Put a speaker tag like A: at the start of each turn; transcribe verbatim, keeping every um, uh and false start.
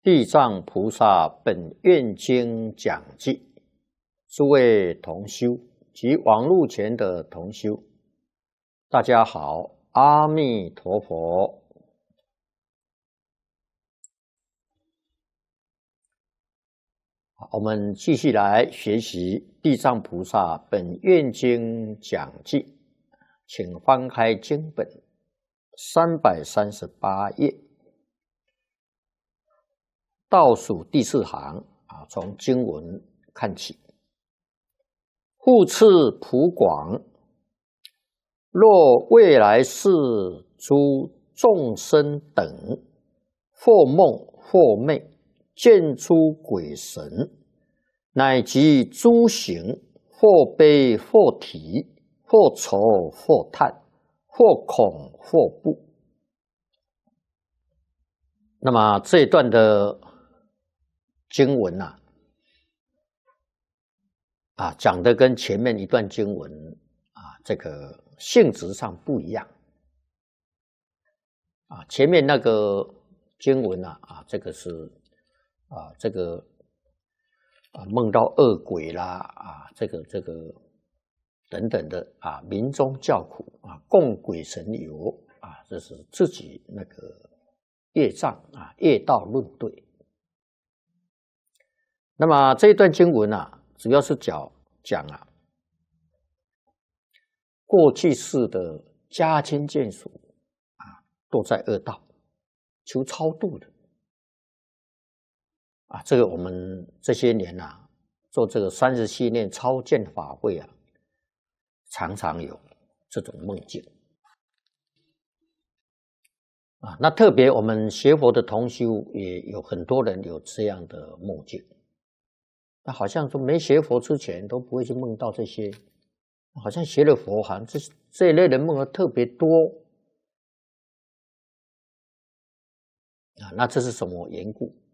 A: 地藏菩萨本愿经讲记，诸位同修及网络前的同修，大家好，阿弥陀佛。我们继续来学习地藏菩萨本愿经讲记，请翻开经本三百三十八页。倒数第四行啊，从经文看起。复次普广，若未来世诸众生等，或梦或寐，见诸鬼神，乃及诸行，或悲或啼，或愁或叹，或恐或怖。那么这一段的经文啊，啊，讲的跟前面一段经文啊，这个性质上不一样。啊，前面那个经文啊，啊，这个是啊，这个啊梦到恶鬼啦，啊，这个这个等等的啊，民中叫苦啊，供鬼神游啊，这是自己那个业障啊，业道论对。那么这一段经文啊，主要是讲讲啊，过去世的家亲眷属啊，都在恶道求超度的啊。这个我们这些年啊，做这个三十七念超荐法会啊，常常有这种梦境啊。那特别我们学佛的同修也有很多人有这样的梦境。那好像说没学佛之前都不会去梦到这些，好像学了佛，好像这这一类的梦特别多啊。那这是什么缘故